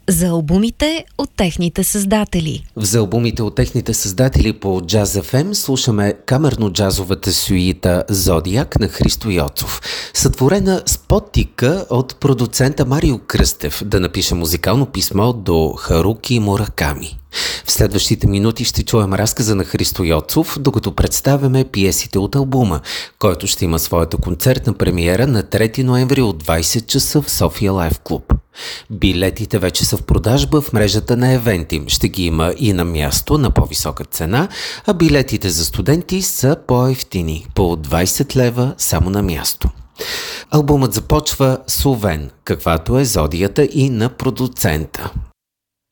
За албумите от техните създатели. За албумите от техните създатели по Jazz FM слушаме камерно-джазовата сюита «Зодиак» на Христо Йоцов, сътворена с подтика от продуцента Марио Кръстев да напише музикално писмо до Харуки Мураками. В следващите минути ще чуем разказа на Христо Йоцов, докато представяме пиесите от албума, който ще има своята концертна премиера на 3 ноември от 20 часа в София Лайф Клуб. Билетите вече са в продажба в мрежата на Евентим. Ще ги има и на място на по-висока цена, а билетите за студенти са по-евтини, по 20 лева само на място. Албумът започва с Овен, каквато е зодията и на продуцента.